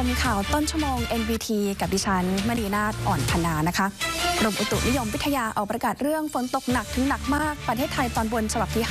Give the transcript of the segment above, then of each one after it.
ข่าวต้นชั่วโมง NBT กับดิฉันมณีนาฏอ่อนพนานะคะกรมอุตุนิยมวิทยาออกประกาศเรื่องฝนตกหนักถึงหนักมากประเทศไทยตอนบนฉบับที่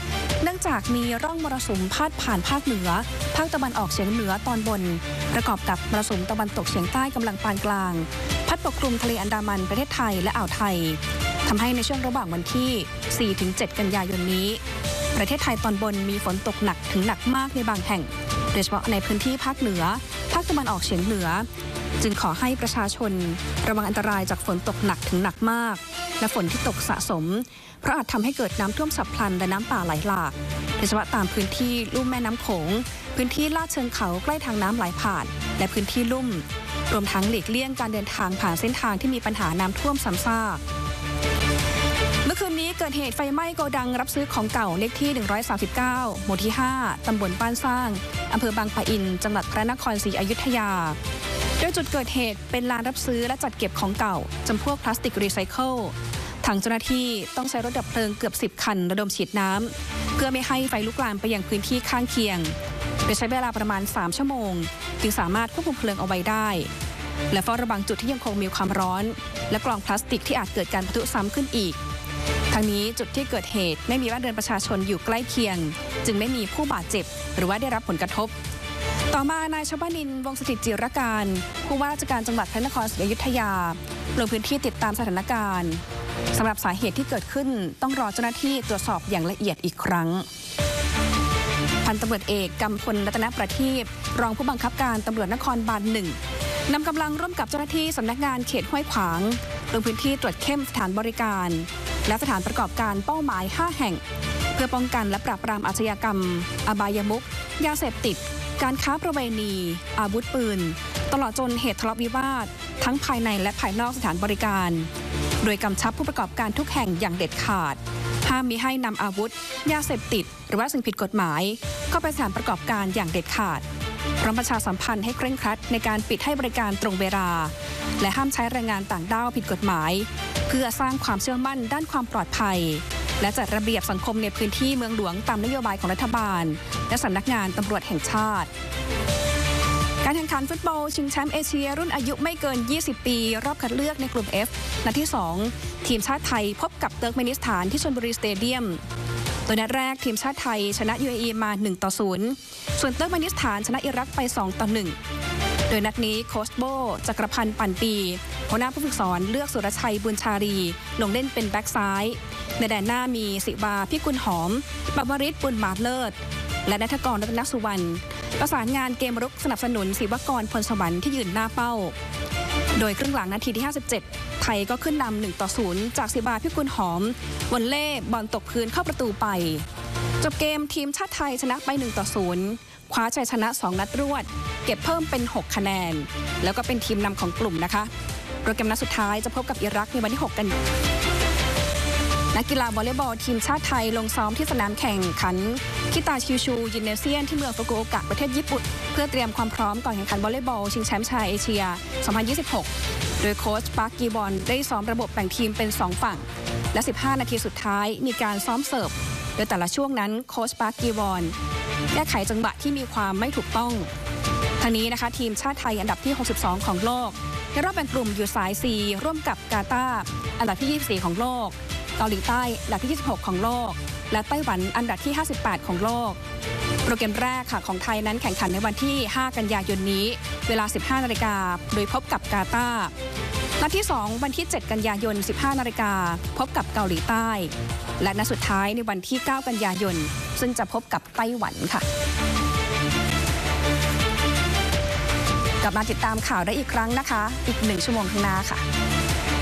5 เนื่องจากมีร่องมรสุมพาดผ่านภาคเหนือภาคตะวันออกเฉียงเหนือตอนบนประกอบกับมรสุมตะวันตกเฉียงใต้กำลังปานกลางพัดปกคลุมทะเลอันดามันประเทศไทยและอ่าวไทยทำให้ในช่วงระหว่างวันที่ 4-7 กันยายนนี้ประเทศไทยตอนบนมีฝนตกหนักถึงหนักมากในบางแห่งโดยเฉพาะในพื้นที่ภาคเหนือภาคตะวันออกเฉียงเหนือจึงขอให้ประชาชนระวังอันตรายจากฝนตกหนักถึงหนักมากและฝนที่ตกสะสมเพราะอาจทำให้เกิดน้ำท่วมฉับพลันและน้ำป่าไหลหลากโดยเฉพาะตามพื้นที่ลุ่มแม่น้ำโขงพื้นที่ลาดเชิงเขาใกล้ทางน้ำไหลผ่านและพื้นที่ลุ่มรวมทั้งหลีกเลี่ยงการเดินทางผ่านเส้นทางที่มีปัญหาน้ำท่วมซ้ำซากเมื่อคืนนี้เกิดเหตุไฟไหม้โกดังรับซื้อของเก่าเลขที่ 139 หมู่ที่ 5 ตำบลบ้านสร้างอำเภอบางปะอินจังหวัดพระนครศรีอยุธยาโดยจุดเกิดเหตุเป็นลานรับซื้อและจัดเก็บของเก่าจำพวกพลาสติกรีไซเคิลทางเจ้าหน้าที่ต้องใช้รถดับเพลิงเกือบ10 คันระดมฉีดน้ำเพื่อไม่ให้ไฟลุกลามไปยังพื้นที่ข้างเคียงโดยใช้เวลาประมาณ3 ชั่วโมงจึงสามารถควบคุมเพลิงเอาไว้ได้และเฝ้าระวังจุดที่ยังคงมีความร้อนและกล่องพลาสติกที่อาจเกิดการปะทุซ้ำขึ้นอีกทางนี้จุดที่เกิดเหตุไม่มีบ้านเรือนประชาชนอยู่ใกล้เคียงจึงไม่มีผู้บาดเจ็บหรือว่าได้รับผลกระทบต่อมานายชวนินทร์ วงศ์สถิตจิรการผู้ว่าราชการจังหวัดพระนครศรีอยุธยาลงพื้นที่ติดตามสถานการณ์สำหรับสาเหตุที่เกิดขึ้นต้องรอเจ้าหน้าที่ตรวจสอบอย่างละเอียดอีกครั้งพันตำรวจเอกกำพลรัตนประทีปรองผู้บังคับการตำรวจนครบาล 1นำกำลังร่วมกับเจ้าหน้าที่สำนักงานเขตห้วยขวางลงพื้นที่ตรวจเข้มสถานบริการและสถานประกอบการเป้าหมาย 5 แห่งเพื่อป้องกันและปราบปรามอาชญากรรมอบายมุขยาเสพติดการค้าประเวณีอาวุธปืนตลอดจนเหตุทะเลาะวิวาททั้งภายในและภายนอกสถานบริการโดยกำชับผู้ประกอบการทุกแห่งอย่างเด็ดขาดห้ามมิให้นำอาวุธยาเสพติดหรือว่าสิ่งผิดกฎหมายเข้าไปสถานประกอบการอย่างเด็ดขาดพร้อมประชาสัมพันธ์ให้เคร่งครัดในการปิดให้บริการตรงเวลาและห้ามใช้แรงงานต่างด้าวผิดกฎหมายเพื่อสร้างความเชื่อมั่นด้านความปลอดภัยและจัดระเบียบสังคมในพื้นที่เมืองหลวงตามนโยบายของรัฐบาลและสำนักงานตำรวจแห่งชาติการแข่งขันฟุตบอลชิงแชมป์เอเชียรุ่นอายุไม่เกิน20 ปีรอบคัดเลือกในกลุ่ม F นัดที่ 2ทีมชาติไทยพบกับเติร์กเมนิสถานที่ชลบุรีสเตเดียมโดยนัดแรกทีมชาติไทยชนะ UAE มา 1-0 ส่วนเติร์กเมนิสถานชนะอิรักไป 2-1 โดยนัดนี้โค้ชโบจักรพันธ์ปั่นปีหัวหน้าผู้ฝึกสอนเลือกสุรชัยบุญชารีลงเล่นเป็นแบ็กซ้ายในแดนหน้ามีศิวาพิกุลหอมปวริศบุญมาเลิศและณัฐกรรัตนสุวรรณประสานงานเกมรุกสนับสนุนศิวกรพลสวรรค์ที่ยืนหน้าเป้าโดยครึ่งหลังนาทีที่ 57ไทยก็ขึ้นนำ 1-0 จากศิวาพิกุลหอมวอลเล่บอลตกพื้นเข้าประตูไปจบเกมทีมชาติไทยชนะไป 1-0 คว้าชัยชนะ 2 นัดรวดเก็บเพิ่มเป็น 6 คะแนนแล้วก็เป็นทีมนำของกลุ่มนะคะโปรแกรมนัดสุดท้ายจะพบกับอิรักในวันที่ 6 กันนักกีฬาวอลเลย์บอลทีมชาติไทยลงซ้อมที่สนามแข่งขันคิตาชิวชูยินเนเซียนที่เมืองฟุกุโอกะประเทศญี่ปุ่นเพื่อเตรียมความพร้อมก่อนแข่งขันวอลเลย์บอลชิงแชมป์ชายเอเชีย 2026 โดยโค้ชปาร์คกีบอนได้ซ้อมระบบแบ่งทีมเป็น 2 ฝั่งและ15 นาทีสุดท้ายมีการซ้อมเสิร์ฟโดยแต่ละช่วงนั้นโค้ชปาร์คกีบอนแก้ไขจังหวะที่มีความไม่ถูกต้องทางนี้นะคะทีมชาติไทยอันดับที่ 62 ของโลกในรอบแบ่งกลุ่มอยู่สาย C ร่วมกับกาตาร์อันดับที่ 24 ของโลกเกาหลีใต้อันดับที่ 26 ของโลกและไต้หวันอันดับที่ 58 ของโลกโปรแกรมแรกค่ะของไทยนั้นแข่งขันในวันที่ 5 กันยายนนี้เวลา 15 นาฬิกาโดยพบกับกาตาร์นัดที่ 2 วันที่ 7 กันยายน 15 นาฬิกาพบกับเกาหลีใต้และนัดสุดท้ายในวันที่ 9 กันยายนซึ่งจะพบกับไต้หวันค่ะกลับมาติดตามข่าวได้อีกครั้งนะคะอีก1 ชั่วโมงข้างหน้าค่ะ